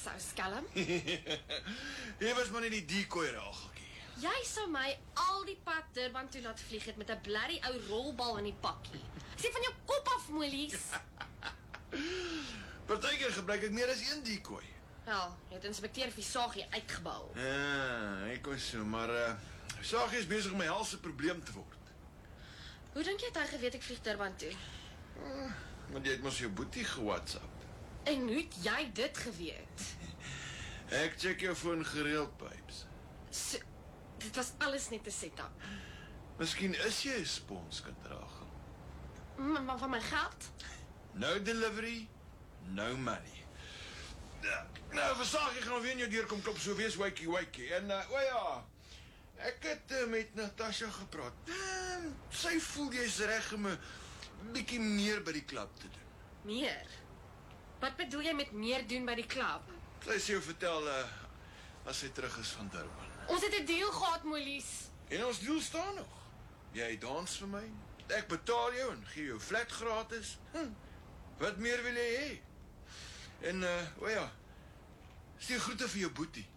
sou skelm. Jy was maar net die decoy rageltjie. Jy sou my al die pad Durban toe laat vlieg het met 'n blerrie ou rolbal in die pakkie. Sê van jou kop af, Molies. Partykeer gebruik ek meer as een decoy. Wel, jy het inspekteur Visagie uitgebou. Ja, ek was so, maar Visagie is besig om my helse probleem te word. Hoe dink jy het hy geweet ek vlieg Durban toe? Want jy het mos jou boetie ge-WhatsApp. En hoe het jy dit geweet? Ek check jou foon gereeld, Pipes. So, dit was alles net 'n setup. Miskien is jy 'n sponskind, Rachel. Maar van my geld? No delivery, no money. Nou, Visagie gaan weer in jou deur kom klop, so wees wakey. En, ja, ek het met Natasha gepraat. Sy voel jy's reg om 'n bietjie meer by die klub te doen. Meer? Wat bedoel jy met meer doen by die klub? Sy sê jou vertel, as sy terug is van Durban. Ons het 'n deal gehad, Molies. En ons deal staan nog. Jy dans vir my, ek betaal jou en gee jou flat gratis. Wat meer wil jy hê? En, ja, stuur groete vir jou boetie.